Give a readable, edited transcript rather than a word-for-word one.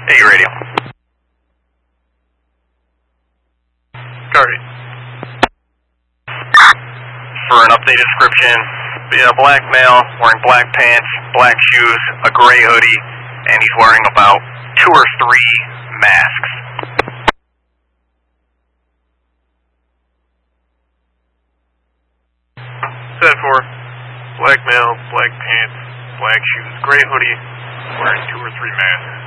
Hey, radio. Cody. For an updated description, a black male wearing black pants, black shoes, a gray hoodie, and he's wearing about 2 or 3 masks. Set for black male, black pants, black shoes, gray hoodie, wearing 2 or 3 masks.